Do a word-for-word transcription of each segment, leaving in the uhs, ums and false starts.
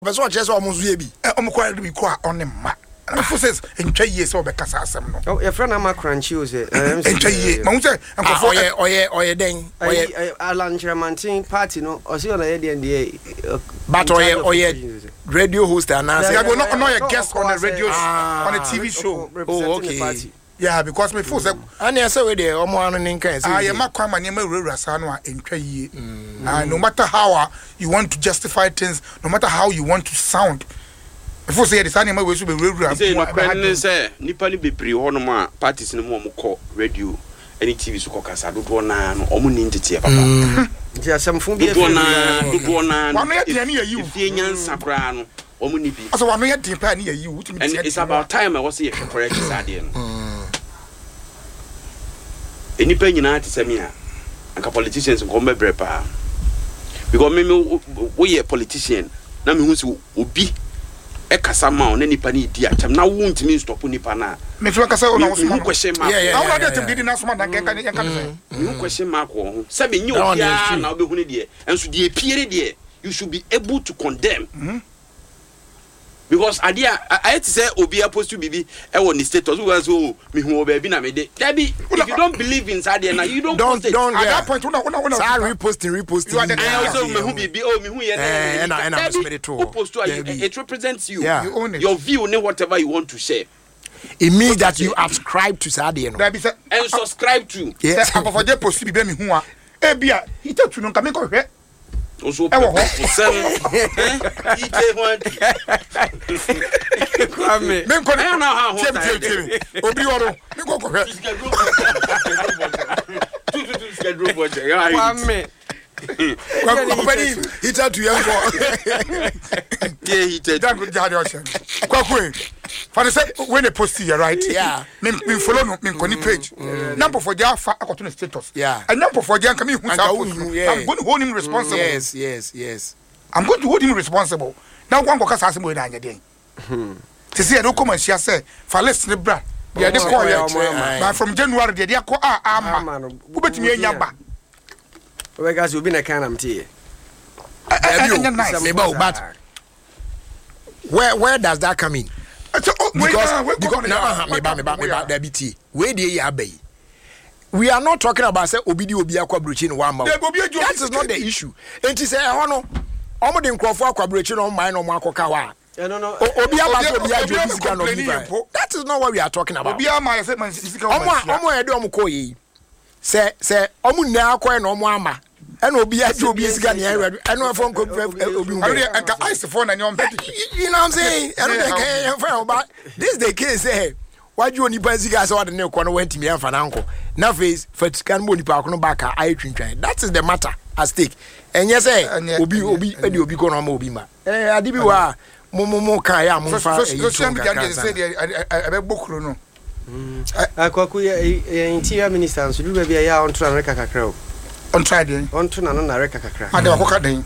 But so just almost be. I'm quite to be quiet on the mat. And for says, enjoy years over Cassam. Oh, your friend, I'm a crunchy. Enjoy ye, Monza, and for ye, or ye, or ye, dang, or ye, a lunch romantic party, no, or see on the N D A. But or ye, or ye, radio host, and I will not annoy a guest on the radio, on a T V show. Oh, okay. Yeah, because my folks, and yes, so there, or more than in case. I am a crime and never Rasano in Kay. No matter how you want to justify things, no matter how you want to sound. If you say the animal will be real, say, Nipani be pre honoma parties in the Momo radio, any T V Socas, I don't want to own entity. Just some food, one near you, Fian Sabrano, Omunipi. So I'm not depending on you. And it's about time I was here for correct Sadian. Any penny United Samia, and politicians come by brepa. Because maybe we a politician, Nami who be. Ekasama on any pani dia cham na won't mean stop ni pana me feel kasa o na so question mark yeah yeah yeah dem did na so man kan kan say you question mark o say be nyu ya na obehu ne de enso de epiere de you should be able to condemn mm-hmm. Because idea I had to say obi supposed to be e won the status we was oh me hu obi na me de debi if you don't believe in Sadia now you don't don't, post it don't at yeah. that point una una una reposting reposting I also me hu bibi oh me hu ye na and and I'm submit to post to it represents you yeah. You own it. Your view ne whatever you want to share. It means that you subscribe to Sadia no and subscribe to yeah for the post bi me hu a e bia he tell you no ka me ko hwe also for sell he take one Kwame me ko na ha ho obi woro me ko ko hwe Kwame Kwame he tell to young boy yeah he tell that good jari ocean kwakwe for the say when they post here right yeah me me follow no me koni page number for their fa akoto status yeah and number for their come hu sa post I'm going to hold him responsible yes yes yes I'm going to hold him responsible now one go kasa asemo na anya den to see no come share say for listen bra they dey call you but from January they dey call ah ama who betimi anya ba we guys you be na kan am tie nice but where where does that come in? Because because now me ba me ba me ba da biti we dey ya bay we are not talking about say obidi obi akwabrochi no one ma that is not the issue enti say ho no omo de nkrofo akwabrochi no man no akoka wa no no obi aba obi ajo bisika no bi that is not what we are talking about obi ama say man bisika omo omo e de omo koyi say say omo na akoy no omo ama and obi ajo obi bisika na e and no phone obi hu and ice phone na nyom you know what I'm saying and the friend about this the case say why you onipa bisika say what the ko no went me amfa na nko na face fatikan mo nipa ko no back I twintwan that is the matter at stake enye say obi obi e de obi ko no ma obi ma eh ade bi wa mo mo mo kan ya mo fa so so we can say the e be bokuro no akwaku interior minister so do be ya on to America kakra on try den on to na no na America kakra ade wa koka den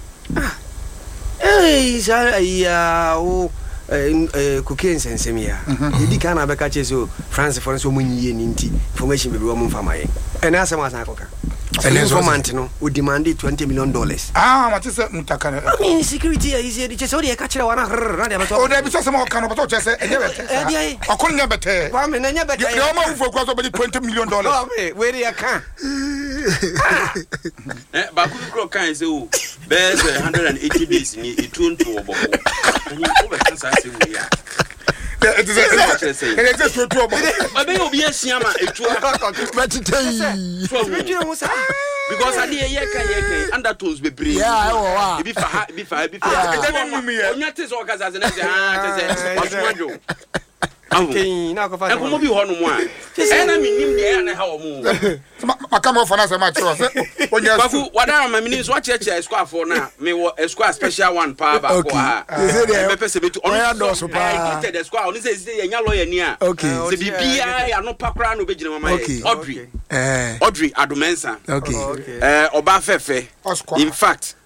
eh ja ya o eh cocaine sensemia edi kana abeka cheso France for so munyiye ni nti information be wo mo famaye ena asema asa akoka and informant no we demand twenty million dollars ah ma tse mutaka I mean security is here cheso dey ka kire wana na dey beto o dey bi so mo kan beto chese enye bete eh akon nya bete wa me nya bete dey o ma ufo kwa so be twenty million dollars oh me where dey kan eh ba ku kro kan se o be one hundred eighty days ni etuntu oboko ni ko be kan sa se wo ya it is it is so to oboko obe obi asia ma etu betitei because ade ye kan ye kan undertones be brave yeah oh bi fa bi fa bi fa onya te so kaza ze na ze ah te ze waswajo okay na ko fa e ko mo bi ho no mo a e na minim de na ha o mo makama for na se ma tro se onya baku wada ma minim so a che che square for na me wo square special one pa ba ko ha me pese betu on do so pa the square on say say nya lawyer ni a se bibia ya no pakra no be gina mama Audrey eh Audrey Adomensa okay eh oba fefe in fact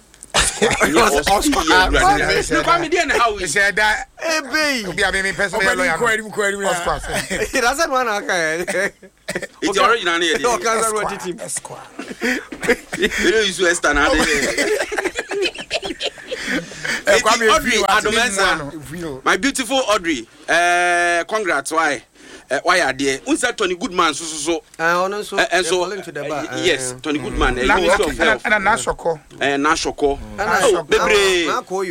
Oscar no come there na how we say that eh be obi a me person lawyer Oscar it doesn't one okay it's original here no cancer what team Esquire you know you so stand Audrey Adomensa, my beautiful Audrey. Uh, congrats, why? Uh, why are there? Unsa Tony Goodman, so so so. Uh, so, uh, and so uh, yes, Tony Goodman. And a Nashoko. And Nashoko. Oh, baby.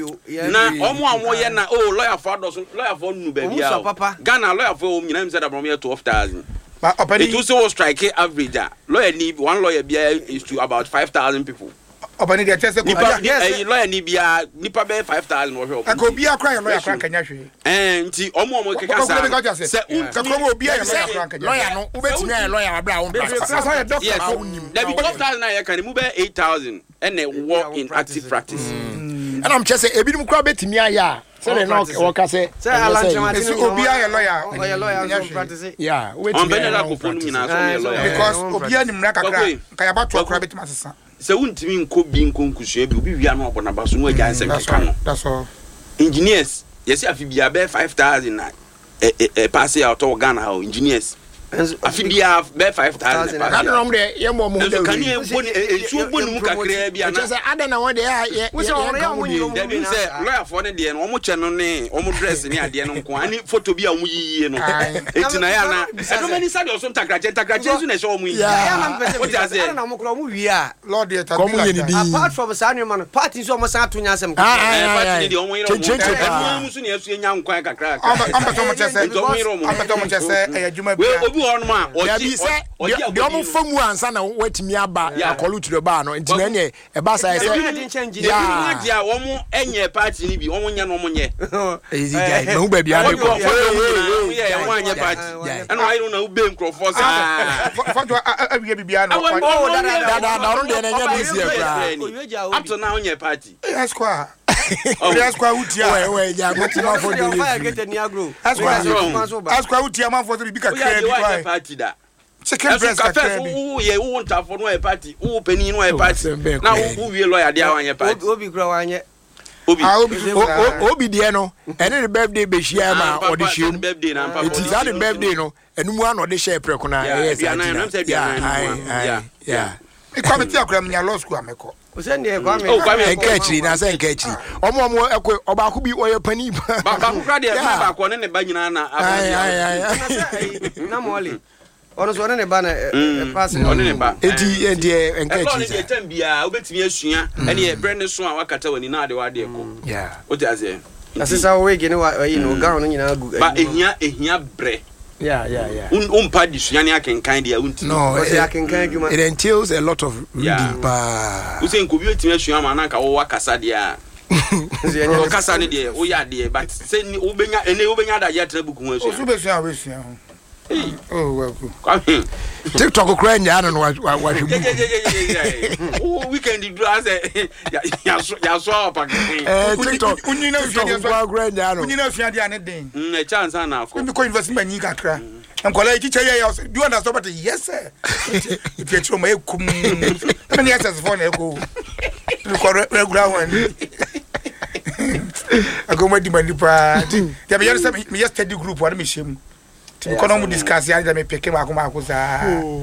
Na omo amo ye na oh lawyer for those lawyer for nu baby. Ghana lawyer for you know said about twelve thousand. It also strike average. Lawyer need one lawyer be is to about five thousand people. Obani dey tell say eh lawyer ni bia nipa be five thousand wo hwe. Ko bia kran lawyer kran kanya hwe. Eh nti omo omo keka sa. Se ko bia lawyer kran kanya. Lawyer no ubetimi ay lawyer abra wo mpa. Sa ya doctor ka wonim. There be twelve thousand na ye kan mu be eight thousand and work in active practice. And I'm just say ebinim kra betimi aya. Say they no work say. Say Alan say obi ay lawyer. Lawyer lawyer practice. Yeah, wait. On be na ko phone nyina so me lawyer. Because obi animra kakra kaya ba to kra betima sesa. Se wuntimi nko bi nko nkusua bi obi wia no obona ba so no agya nsem keka no. That's all. Engineers, yes afi bia be five thousand na eh eh pass out to Ghana how engineers. Afi bia be five thousand. I don't know there ye mo mo dey. Kan ye boni etu boni mu kakra bia na. Say ada na won dey ye. We say ore ya munyi. There be say lawyer for ne dey no omo che no ne omo dress ne ade no nko ani photo bi a omo yiye no. Eti na ya na. E do many side oso takrache takrache nso na so omo yi. Ya na mpese. What you say? Na mo kro omo wi a. Lord dey come ye ni di. Apart from Sanu man, party so omo san to nya asem. Ah party ni dey omo yiro. Omo so na asu nya nkwan kakra. Am beto mo che say. Am beto mo che say e adwuma bi. We obi ho no ma. Bi say the omo famu ansa na watimi aba akolu to the bar no nti na nye e ba say say yeah dia omo enye party ni bi omo nya no omo nye easy guy me hu ba bia me ko yeah e wan nye party and why don't know be microphone sa for abiye bibia no oh da da da da ron de na nya bi si e kra up to now nye party yes kwa yes kwa utia we we ja mutima for the fire get ni agro yes kwa yes kwa utia man for the bika kra bi kwa party da second breast ka kra bi who ye who want for no e party who penny no e party now who we lawyer dia wan ye party obi kra wan ye obi obi de no ene the birthday be share ma odi share birthday na papa it is that the birthday no enum an odi share preko na yes yeah yeah e kwa meti akra mnya law school ameko o se ne kwa me o kwa me enkechi na se enkechi omo omo ekwe oba ko bi oye pani ba ba ko kra de ba ko ne ne ba nyina na na mole ono so ne ba na pass ono ne ba enti enti enkechi e tem bia obetimi asua ene e bre ne so a wakata wani na ade wade ko yeah o ti aze asisa we gene wa yi no ga ono nyina agu ba ehia ehia bre yeah yeah yeah un un pa di sua ne akenkan dia unti no o se akenkan adwuma it entails a lot of reading pa u se nko bi otimi asua ma na ka wo wakasa dia o kasa ne dia o ya dia but se ni obenya ene obenya da ya tra buku ho asua o su be sua we sua ho oh well good TikTok cry nya no wa wa hwe o weekend do as ya so ya so pa eh TikTok unyina TikTok cry nya no unyina sua dia ne den mm chance na afọ ko invest ma nyi kakra enkola iki che ya do you understand but yes sir if you try my kum many access for na go ko regular one agoma di manipa ya be yasa me yes study group wa me shem ti ko no mu discuss ya da me peke ba ko ma ko sa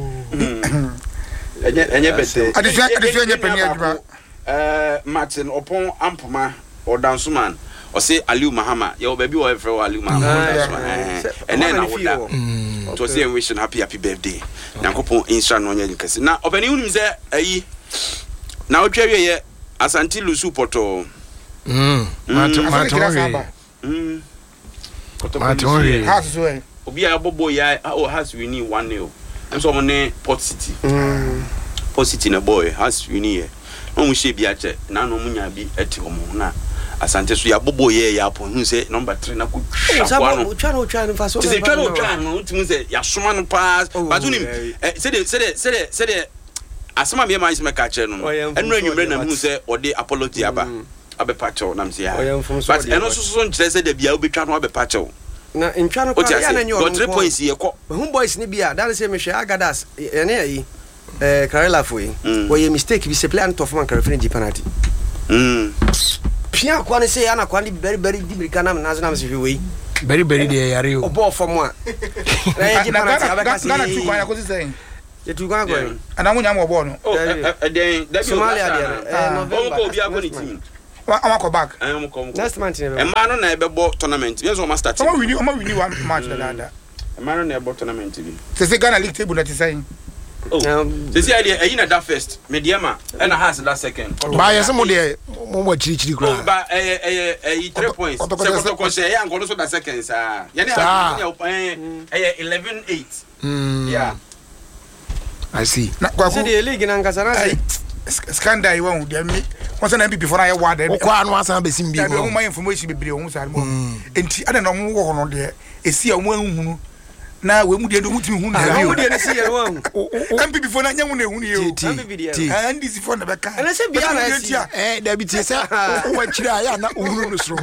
enye enye bete adisua adisua enye peni adwa eh Martin Opon Ampoma Odansuman o say Aliu Mahama ye obabi o efre Aliu Mahama Odansuman and then I would to say wish happy happy birthday Yankopon insha no nya nkase na obani unim say ayi na otwawe ye Asante Lusu Poto mm Martin Martin mm Martin has so obi a bobo ya o has we need one nil and so on Port City mm Port City na boy has we need no mu she bi ache na no mu nya bi eti omo na Asante so ya bobo ye ya po hu say number three na ku twa no twa no twa no fa so say twa no twa no ntimi say ya soma no pass but unim say the say the say the say the asema me man smeka che no enu anwumre na hu say ode apology aba abepacho na mse ya but eno so so nkyere say da bia obetwa no abepacho na ntwa no kwa ya na nyo got three points ye ko hum boys ni bia that say me hwe agadas ene ayi eh Karela foi wo ye mistake bi se play and tough man Karela di penalty mm pia kwa ne say ana kwa ni very very di brika na na na se hwe we very very dey yare o obo fo mo a na ye di penalty abeka se Ghana tu kwa ya ko say ye tu kwa ko ana munya mo obo no oh den Somalia dey eh no ko obi akoni team I'm go back. I am come. Next month. A man on a ball tournament. Yes, we must start. So we need we need one match that. A man on a ball tournament. They say Ghana league table that is saying. Oh, this idea, I in that first, Mediama, and I has that second. Buy some there, more chiri Oh, but a three points. So, because I am going to the seconds. Ah, eleven eight. Yeah, I see. The league in Ankasana. Scandal, you won't tell me. Once an M P before I award them. One was a basin be my information be brilliant. And I don't know more on there. A see a woman. Now we must do what we want. I would see a one. M P before I know you. And this is for the back. And I said, Biana, eh, there be Tessa. What you are not Urusro.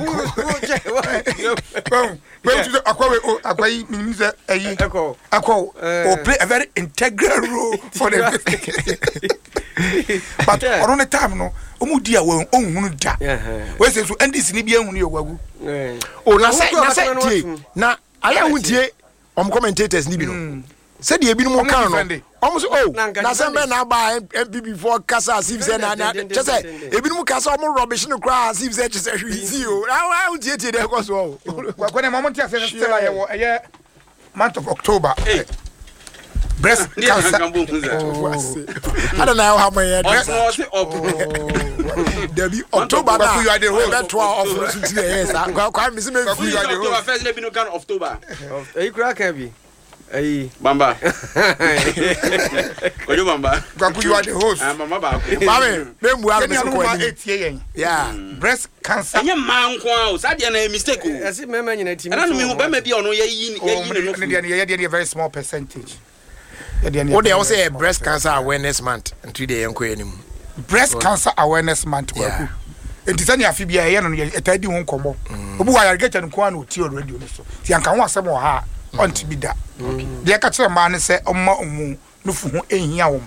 Well, to the Aqua, Aqua means a echo, Aqua, or play a very integral role for the. But on the time, no, Umudia will own that. Where's it to end this Libya when you go? Oh, now, I won't hear. Om commentators ni bi no said ye bi no kan no om so oh na say me na ba M P before kasa asif say na just say e bi no kasa om rubbish no cry asif say just say hwisi o I won't hear the cause o when the moment say still aye month of October breast cancer I don't know how many breast Debbie October now you are the whole twelve of yes I miss me October first let me know can October eh kura kan bi eh bamba ko you bamba you are the host ah mama ba ko mama me mu ara me ko eight yen yeah breast cancer enya man ko o sa de na mistake o ese mema nyina timi na no me hu ba ma bi ono ye yi ye ye very small percentage. What they also say breast cancer awareness month until they enko anim. Breast cancer awareness month wa. Enti sani afibia ye no etadi ho nkomo. Obu wa yarget an kwa no ti radio no so. Ti anka ho asem ho ha onti bi da. De ka kire ma ne se omma omu no fu ho ehia wo.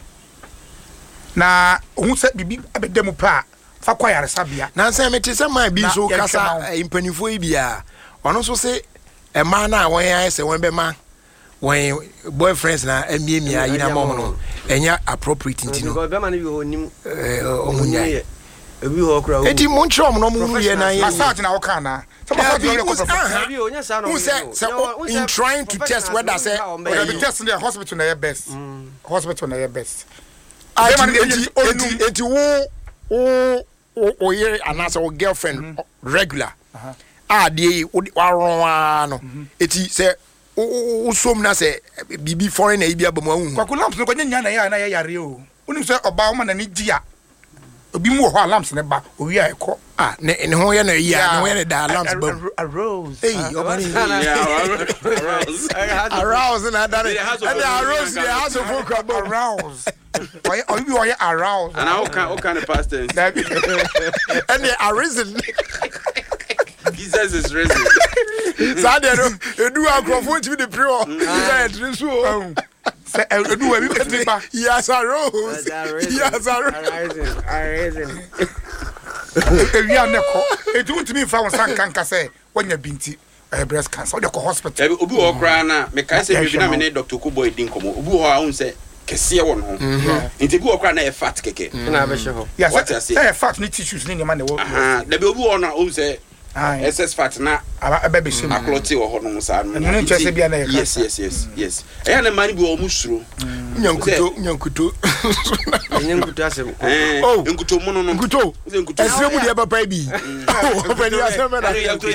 Na hu se bibi abedemu pa fa kwa yare sabia. Na se me ti se ma bi so kasa impanifo ibia. Ono so se e ma na won ya se won be ma when boyfriends na emiemia yina mom no enya appropriate ntino because be man bi ho nim eh omunya ebi ho kra o eti mon chom no mu ye na ye massage na wo kan na so massage no ko bi o nya sa no who say in trying to test whether say we be test in the hospital na your best hospital na your best eti eti eti wo o o ye anasa o girlfriend regular ah dey waron no eti say o som na se bibi foreign na ibi abamu ahu kwaku lamps no kwanya na ya na ya yare o unim se oba o ma na ni gia obi mu ho lamps ne ba o wi aiko ah ne ne ho ya na ya ne ho ya na da lamps ba a rose hey oba ni arouse arouse na da and arouse the house of folk about arouse why are you why arouse and how can how can the past tense and they are risen Jesus is risen. Sada no, edu akrofo ntimi de pre o. Jesus is so. Say edu we be be ba. Yes, arose. Yes, arose. Arose. Ewi aneko. Edu ntimi fa won san kanka say wonya binti breast cancer. Ode ko hospital. Ebi obi wo kra na me kai say bibi na me ne Doctor Kuboy din komo. Obi wo ha un say kese won ho. Nti bi wo kra na e fat keke. Na be she ho. Yes, say fat ni tissues ni ma na wo. Ah, da be obi wo na un say S S fat na ababe shim akloti wo ho no sa no. No nche bia na yes yes yes yes. Eya na mani bi wo musuro. Nyankuto nyankuto. Nyankuto asem. Oh, nkuto mu no no. Nkuto. Esre mu de papa bi. Oh, bani asem na.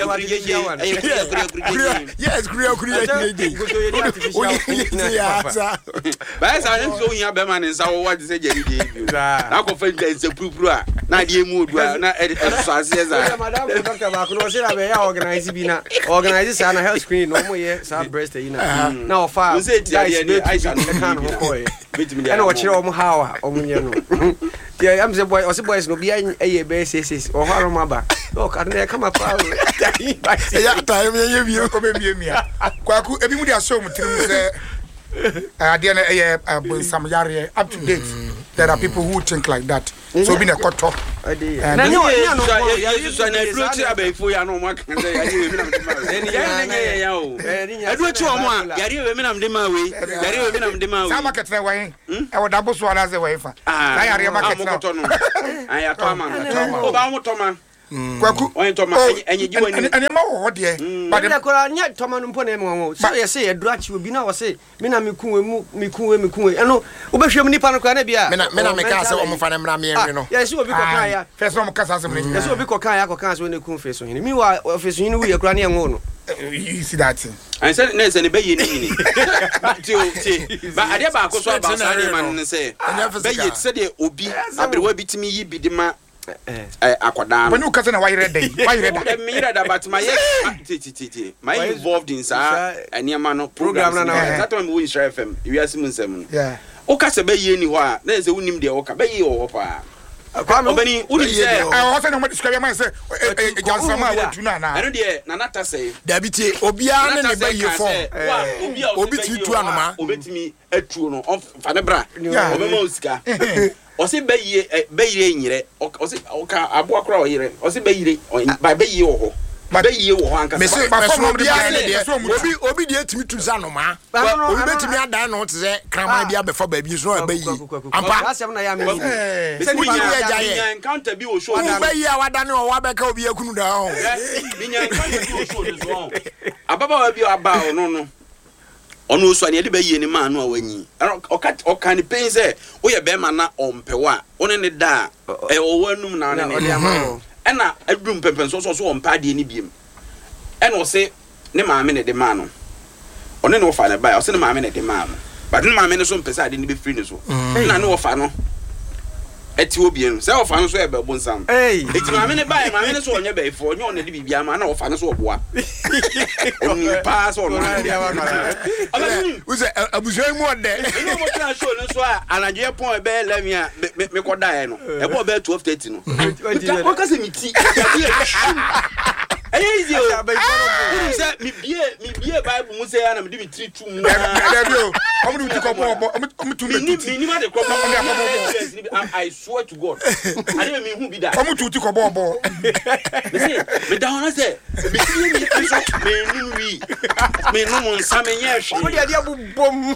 Yes, kriya kriya kriya. Nkuto ye artificial. Yeah. Ba sa nem so nya be man nsa wo wadi se jeri de. Na ko fa nse purupuru a na de emu odua na e so ase za. Madam doctor ba ko se na be ya organize bi na organize sa na health screen no mo ye sa breast yi na na ofa guys be Aisha no kan ho ko e and o kire o mo hawa o mo nye no yeah am say boy o say boys no bi aye be six o haro maba o ka na kama pa ya time ye bi ko be bi mi a kwaku ebi mu dia show mu tirim say ade na eh some yare up to date there are people who think like that so be na koto na nyo no ya so na fruit abefo ya no ma kan say ya we mi na mde ma we ya na ya o edu chi o mo a yare we mi na mde ma we yare we mi na mde ma we sa market na we e wo dabo so na say we fa na yare market na no an ya to ma o ba mo to ma kwaku on to ma enye ji wani ene ma wo de but the kora nya toma no mpo na mo so ye say edurachi obi na wo say me na mekunwe mu mekunwe mekunwe eno wo behwem nipa no kora na bia me na me na me ka say o mo fa na mra me enwe no ye say obi kokan ya first no mo ka say me ye say obi kokan ya kokan so na kun face hini mi wa face hini wo ye kora na enwo no you see that and say na say ne be yini yini but ti ba ade ba ko so ba sa ni man ne say be ye say de obi abrewa bitimi yi bidima eh akwada when you ka say na why read dey why read that me read about my ti ti ti my involved in sa eniema no program na that time we Israel F M we asimu nsem yeah o ka say be ye ni ho a na say unim de o ka be ye o ho pa obani uni say eh o say na mo describe man say e jansama wa tuna na eno de na nata say da bi tie obia ne ne be ye fo obi a obi ti tu anoma obetimi atu no fa ne bra obema osika o se be ye be yire nyire o se o ka abo akora o yire o se be yire ba be ye wo ho be ye wo ho anka me se ba so obia ne de obi obi de timi tu anoma obi betimi adan no te se krama bia be fa ba bi so ba yi ampa asem na ya me se ni ya jaye encounter bi o show ba yi awada ne o wa be ka obi akunu da ho binya encounter bi o show no so ababa wa bi aba o no no ono so ane de be yi ni ma no awanyi oka oka ni pen se wo ye be ma na ompewa one ne da e o wanum na ne ne ena adum pempen so so so ompa de ni biem ena o se ne maame ne de ma no one ne wo fa ne ba o se ne maame ne de ma no but ne maame ne so mpesa de ni be free ne so na ne wo fa no eti obi no se wo fa no so e be bonsam eti maame ne ba maame ne so onye be ifo onye one de bibia ma na wo fa no so oboa oni pa so no uze abuzo mu ode no mo try show no so a anaje pon e be eleven a me ko da e no e bo be twelve thirty no o ka se mi ti eh easy o you say mi bie mi bie bible mu say na me di mi three two mu na bio o mu ti ko bo o mu tu me mi ni ma de ko bo I swear to God I dey me hu bi da o mu tu ti ko bo bo me say me da won say me ti mi so me nu wi me nu mo nsa me nye hwe o de ade abobom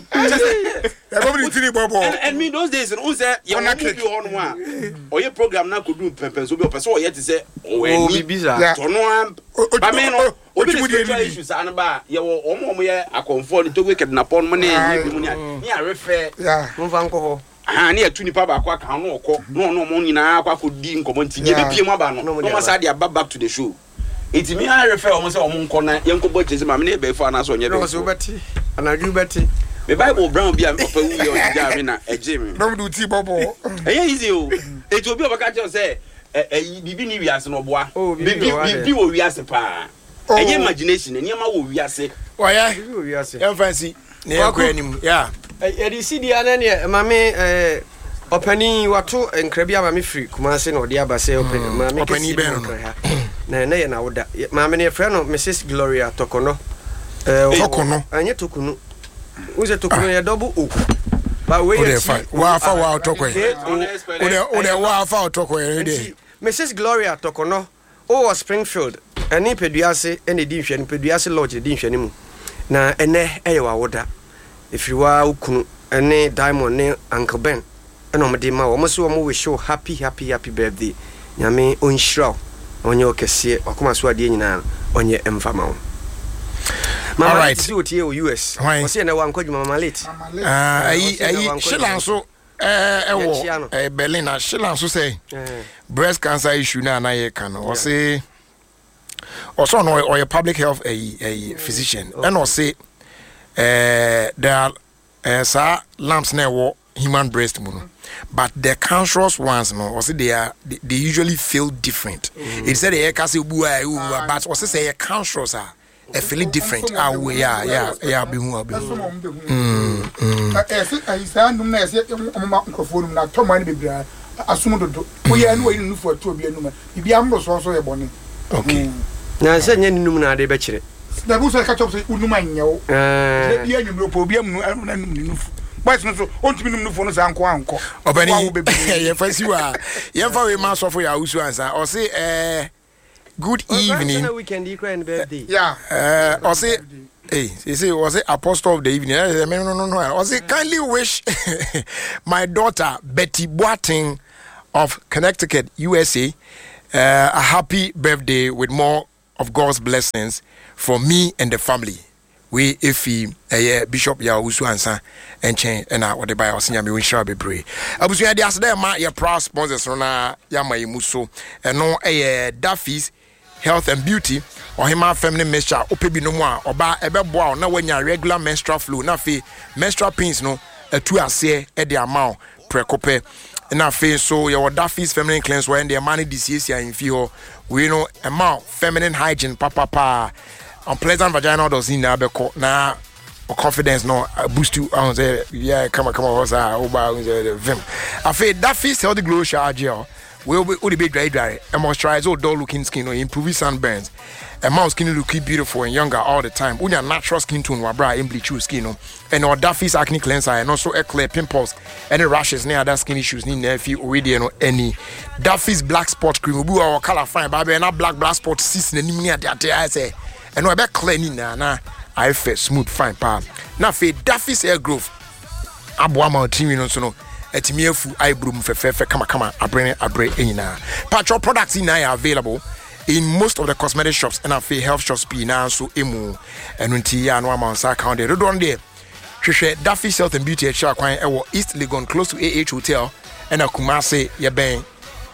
e bo mi ti ni bo bo and me those days no say you want to be on one o ye program na ko do pempen so bi o person o ye ti say o we ni to no ba me no obi mu de ni issues an ba ye wo omo omo ye akonfo ni to we kidnap on mo na ni mu ni ni arefe yeah mo fa nko ho ah ni atu nipa ba kwa kan no okọ no no mo nyina akwa ko di nkomo nti ye be pie mo ba no no ma sa dia back to the show it me arefe omo se omo nko na ye nko bo chese ma me na be fo na so onye be no so beti anaju beti me bible brown bia opa wu ye o ja me na eje me no do ti bobo eh easy o e to bi obaka che say eh bibi ni wiase no boa bibi bibi wo wiase pa enye imagination eni ma wo wiase oya wo wiase em fancy ne yakọ anim yeah e di C D ana ne mame eh opani wato nkrabia mame free kuma se na odi abase opani mame opani be no na na ye na woda mame ne frɛ no Missus Gloria Tokono eh Tokono anye Tokono uze Tokono ya double O ba we ye wa fa wa Toko ye ode ode wa fa Toko ye de Missus Gloria Tokono o Springfield ani peduase ene di nhwe ni peduase lodge di nhwe ni mu na ene eye wa woda ifiriwa ukunu ene Diamond ne Uncle Ben ene omde ma wo so wo we show happy happy happy birthday nyame onhiraw onye okese akoma so ade nyina onye emfama wo all right see what you U S o se na wa nkwadwuma mama late ah ayi ayi Sheila so eh ewo eh Berlin na Sheila so say breast cancer issue na na ye kan o say also no or a public health a a physician and or say uh there are uh, sir lamps na wo human breast mu but the cancerous ones no or say they are they, they usually feel different mm. It said they can say buwa but or say they cancerous are a feeling different ah we yeah yeah yeah be hu be mm mm eh eh say andum na say omma nkofo na to man bebra asum dodo wo ya no yin nufu atu obi anuma bibia mbo so so ye bone okay na se nya ninum na de be kire da bu so ka chop say unuma nyawo eh bia nyumro po obi amu na num nufu boys no so ontumi num nufu no sa anko anko obani ye fasi wa ye fa we ma so for ya usu ansa o say eh good evening weekend you cry birthday yeah uh o say hey you say was it apostle of the evening no no no no I say kindly wish my daughter Betty Boateng of Connecticut U S A Uh, a happy birthday with more of God's blessings from me and the family. We ifi eh Bishop ya usu ansa enchen na wode by osenya me wonhira bebre abusu ya de asde ma ya proud sponsors no na ya ma yimuso eno eh Duffy's Health and Beauty or hima feminine mixture opebi no mu a oba ebeboa na wanya regular menstrual flow na fe menstrual pains no atu ase e de amount prekope na fe so your Duffy's feminine cleanse when the money disease ya in fi we know amount feminine hygiene papa pa unpleasant vaginal does in na na confidence no uh, boost you on say yeah come on come on what's that over the vim afi Duffy's healthy glow shower gel will be will be dry dry and moisturize all dull looking skin or improve sunburns and mouse skin look beautiful and younger all the time when your natural skin tone wa bra and bleach your skin no and our Duffy's acne cleanser and also a clear pimples any rashes near other skin issues need nephew already no any Duffy's black spot cream will be our color fine baby and black black spot sis na nim near that I say and we be clean na na I feel smooth fine pa na fe Duffy's hair growth aboa ma timi no so no etimi afu eyebrow fefefe kama kama abre abre enyina patro products in are available in most of the cosmetic shops and afi health shops be na so emu enunti ya no amansa account dey do on there hwehwe Duffy's Health and Beauty extra kwan e wo East Legon close to A H Hotel and Akumase ye ben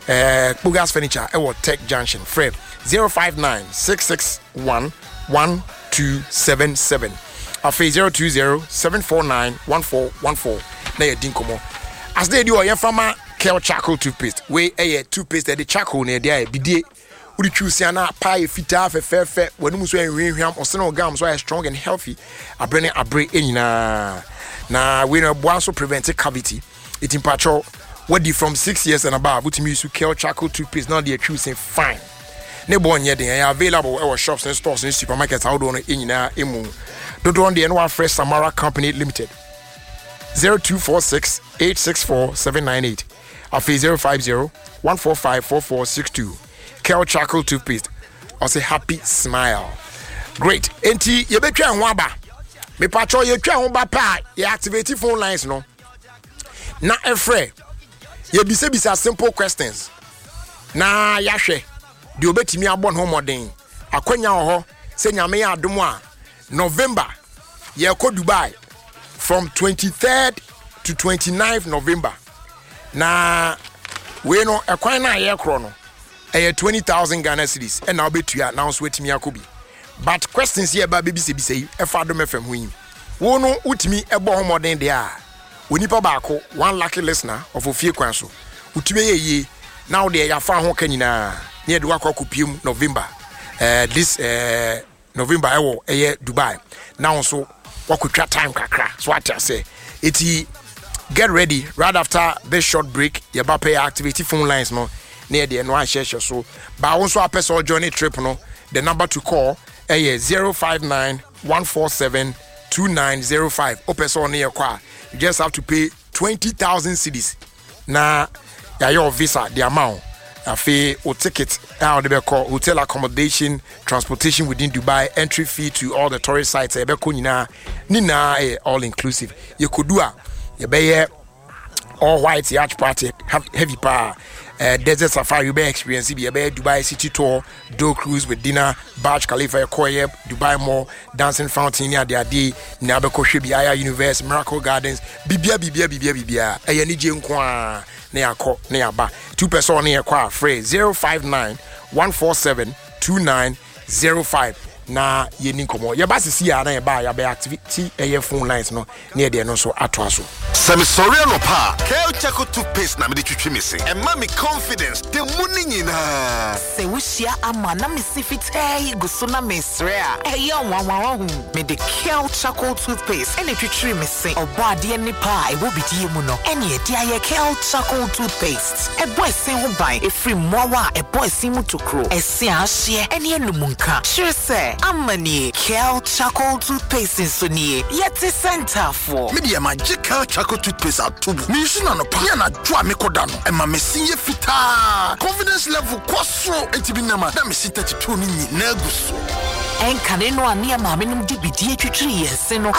eh Bugas Furniture e wo Tech Junction Fred zero five nine six six one one two seven seven afi zero two zero seven four nine one four one four na ye dinkomo as they do your farmer Kel charcoal toothpaste we a toothpaste the charcoal na dey bidie uri choose na pie fita fefefe wanu so enhwehwam oseno gam so strong and healthy abrene abre enyina na we no boa so prevent cavity it in patcho what from six years and above what me use Kel charcoal toothpaste now they choosing fine ne bon ye den available at our shops and stores and supermarkets out on enyina emu dodo on the no fresh Samara Company Limited zero two four six eight six four seven nine eight afi zero five zero one four five four four six two Kel charcoal toothpaste or say happy smile great enti ye betwa ho aba me patcho ye twa ho ba pa ye activate phone lines no na efre ye bise bisa simple questions na ya hwe de obetimi abon ho modern akwanya ho se nyame ya adom a November ye ko Dubai from twenty-third to twenty-ninth November na we no ekwan na ye kro no e twenty thousand Ghana cedis e na obetua na so wetimi akobi but questions here ba baby se bi sei e fa dom fm hoyin wo no utimi ebo ho modern de a onipa ba ko one lucky listener of ofie kwan so utimi ye ye now de ya fa ho kanyina ne de wakọ kopiem November uh, this uh, November e wo e Dubai now so wakotwa time kakra so what I say it get ready right after this short break you ba pay activity phone lines no near the no share so but also a person journey trip no the number to call is zero five nine one four seven two nine zero five o person near kwa you just have to pay twenty thousand cedis na ya your visa the amount afi o ticket how they call hotel accommodation transportation within Dubai entry fee to all the tourist sites e be ko nyina ni na all inclusive you could do a you be all white yacht party heavy power uh, desert safari you be experience be be Dubai city tour do cruise with dinner Burj Khalifa Koye Dubai Mall dancing fountain ya dia di na be ko hwe bi Aya Universe Miracle Gardens bibia bibia bibia bibia e ni je nko a na yakọ na yaba two person na yakọ free zero five nine one four seven two nine zero five na yeni komo ye ba sisi ya na ye ba ya be activity e phone lines no na ye de no so ato aso Semi sorry no pa Kel charcoal toothpaste na me de twitwi me se e ma me confidence de muni nyina se wushia ama na me sifite guso na me sre a e ye wanwa hu me de Kel charcoal toothpaste e na twitwi me se oba de ni pa e wo bidie mu no e na ye de aye Kel charcoal toothpaste e boy se ho ban e free mowa e boy se mu tokro e se a hye e na enumunka sure se amani Kel charcoal toothpaste so nie yet center for media magic Kel charcoal toothpaste atubu me su na no pa ya na dwa me koda no e ma me sinye fita confidence level kwaso entibi na ma na me sita thirty-two ni na guso en kane no ane ma me num di bidie twitwi yese no